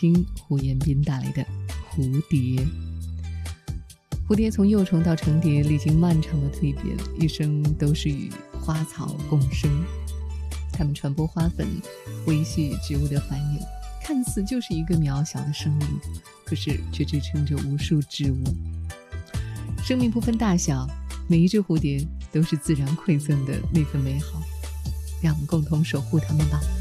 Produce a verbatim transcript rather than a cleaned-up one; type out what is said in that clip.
听胡彦斌带来的蝴蝶。蝴蝶从幼虫到成蝶，历经漫长的蜕变，一生都是与花草共生。它们传播花粉，维系植物的繁衍，看似就是一个渺小的生灵，可是却支撑着无数植物。生命不分大小，每一只蝴蝶都是自然馈赠的那份美好，让我们共同守护它们吧。